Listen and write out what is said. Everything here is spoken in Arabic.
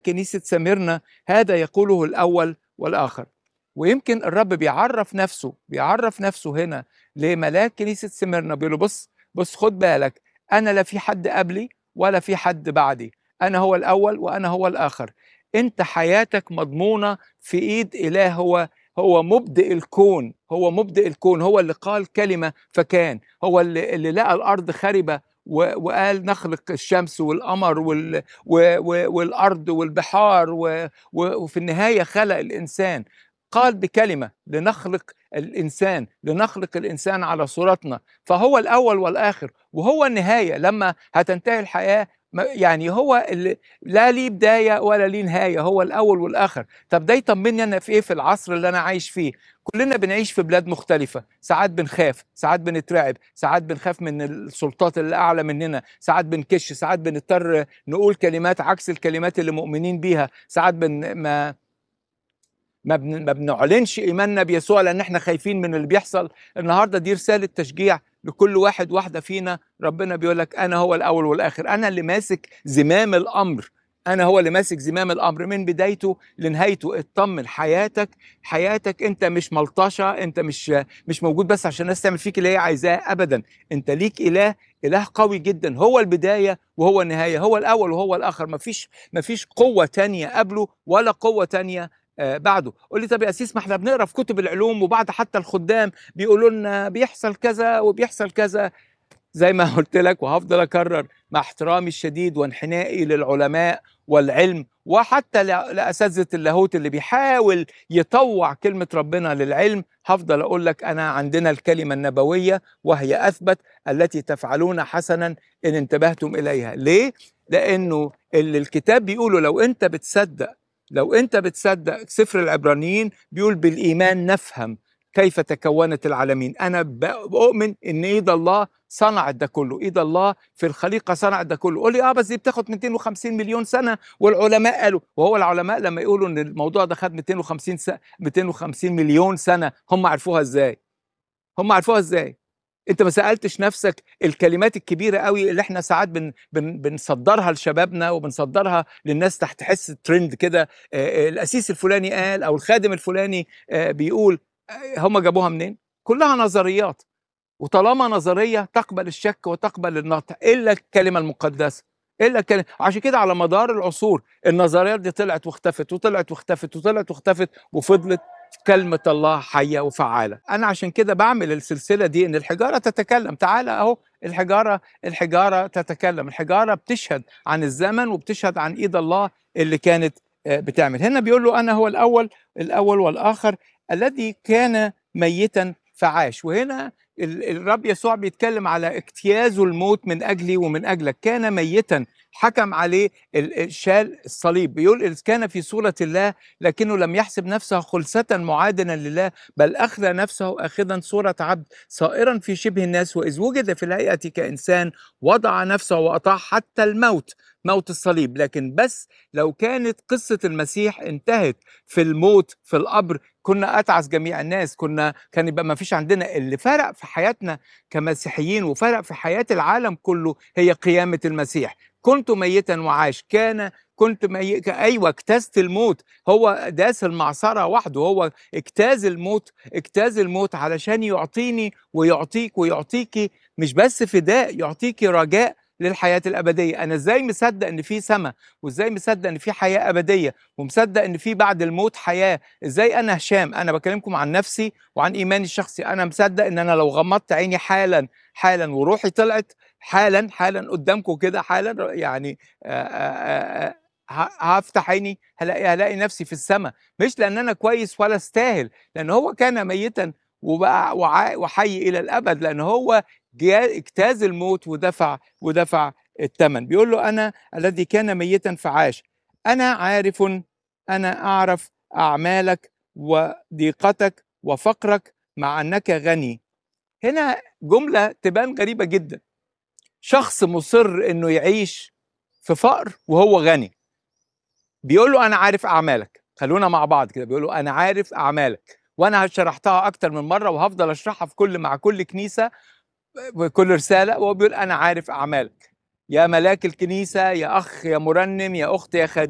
كنيسة سميرنا هذا يقوله الأول والآخر. ويمكن الرب بيعرف نفسه هنا لملاك كنيسة سميرنا، بيقول له بص خد بالك، أنا لا في حد قبلي ولا في حد بعدي، أنا هو الأول وأنا هو الآخر. أنت حياتك مضمونة في إيد إله، هو مبدئ الكون، هو اللي قال كلمة فكان، هو اللي لقى الأرض خربة وقال نخلق الشمس والقمر والأرض والبحار وفي النهاية خلق الإنسان. قال بكلمة لنخلق الإنسان على صورتنا، فهو الأول والآخر وهو النهاية. لما هتنتهي الحياة يعني هو اللي لا ليه بداية ولا ليه نهاية، هو الأول والآخر. طب ده يطمني أنا في إيه؟ في العصر اللي أنا عايش فيه كلنا بنعيش في بلاد مختلفة، ساعات بنخاف، ساعات بنترعب، ساعات بنخاف من السلطات اللي أعلى مننا، ساعات بنكش، ساعات بنضطر نقول كلمات عكس الكلمات اللي مؤمنين بيها، ساعات ما بنعلنش إيماننا بيسوع لأن احنا خايفين من اللي بيحصل. النهاردة دي رسالة تشجيع لكل واحد واحدة فينا. ربنا بيقولك أنا هو الأول والآخر، أنا اللي ماسك زمام الأمر، أنا هو اللي ماسك زمام الأمر من بدايته لنهايته. اطمن، حياتك أنت مش ملطشة، أنت مش موجود بس عشان الناس تعمل فيك اللي هي عايزاه، أبدا. أنت ليك إله قوي جدا، هو البداية وهو النهاية، هو الأول وهو الآخر. مفيش قوة تانية قبله ولا قوة تانية بعده. قول لي طب يا أسيس، ما احنا بنقرا في كتب العلوم وبعد حتى الخدام بيقولوا لنا بيحصل كذا وبيحصل كذا. زي ما قلت لك وهفضل أكرر مع احترامي الشديد وانحنائي للعلماء والعلم وحتى لأساتذة اللاهوت اللي بيحاول يطوع كلمة ربنا للعلم، هفضل أقول لك أنا عندنا الكلمة النبوية وهي أثبت التي تفعلون حسنا إن انتبهتم إليها. ليه؟ لأنه اللي الكتاب بيقوله، لو أنت بتصدق سفر العبرانيين بيقول بالإيمان نفهم كيف تكونت العالمين. أنا بؤمن إن إيد الله صنعت ده كله، إيد الله في الخليقة صنعت ده كله. قول لي بس دي بتاخد 250 مليون سنة والعلماء قالوا. وهو العلماء لما يقولوا إن الموضوع ده خد 250 مليون سنة، هم عرفوها إزاي؟ انت ما سألتش نفسك الكلمات الكبيرة قوي اللي احنا ساعات بنصدرها لشبابنا وبنصدرها للناس تحت حس ترند كده، القسيس الفلاني قال او الخادم الفلاني بيقول. هم جابوها منين؟ كلها نظريات، وطالما نظرية تقبل الشك وتقبل النطق إلا الكلمة المقدسة، إلا الكلمة. عشان كده على مدار العصور النظريات دي طلعت واختفت وطلعت واختفت وطلعت واختفت، وفضلت كلمة الله حية وفعالة. أنا عشان كده بعمل السلسلة دي إن الحجارة تتكلم. تعالى أهو، الحجارة تتكلم، الحجارة بتشهد عن الزمن وبتشهد عن إيد الله اللي كانت بتعمل. هنا بيقول له أنا هو الأول والآخر الذي كان ميتا فعاش. وهنا الرب يسوع بيتكلم على اجتيازه الموت من أجلي ومن أجلك. كان ميتا، حكم عليه شال الصليب. بيقول إذ كان في صورة الله لكنه لم يحسب نفسه خلسة معادنا لله، بل أخذ نفسه آخذا صورة عبد صائرا في شبه الناس، وإذ وجد في الهيئة كإنسان وضع نفسه وأطاع حتى الموت، موت الصليب. لكن بس لو كانت قصة المسيح انتهت في الموت في القبر كنا أتعس جميع الناس، كان يبقى ما فيش عندنا. اللي فرق في حياتنا كمسيحيين وفرق في حياة العالم كله هي قيامة المسيح. كنت ميتا وعاش، كنت ميت، أيوة اجتزت الموت. هو داس المعصرة وحده، هو اجتاز الموت علشان يعطيني ويعطيك ويعطيكي مش بس فداء، يعطيكي رجاء للحياة الأبدية. أنا إزاي مصدق إن في سماء، وإزاي مصدق إن في حياة أبدية، ومصدق إن في بعد الموت حياة؟ إزاي أنا هشام، أنا بكلمكم عن نفسي وعن إيماني الشخصي، أنا مصدق إن أنا لو غمضت عيني حالا وروحي طلعت حالا قدامكم كده حالا، يعني هفتح عيني هلاقي نفسي في السماء. مش لأن أنا كويس ولا استاهل، لأن هو كان ميتا وبقى وحي إلى الأبد، لأن هو اجتاز الموت ودفع الثمن. بيقول له أنا الذي كان ميتا فعاش، أنا أعرف أعمالك وضيقتك وفقرك مع أنك غني. هنا جملة تبان غريبة جدا، شخص مصر أنه يعيش في فقر وهو غني. بيقول له أنا عارف أعمالك. خلونا مع بعض كده، بيقول له أنا عارف أعمالك، وأنا شرحتها أكتر من مرة وهفضل أشرحها مع كل كنيسة وكل رسالة. وهو بيقول أنا عارف أعمالك يا ملاك الكنيسة، يا أخ، يا مرنم، يا أخت، يا خادم.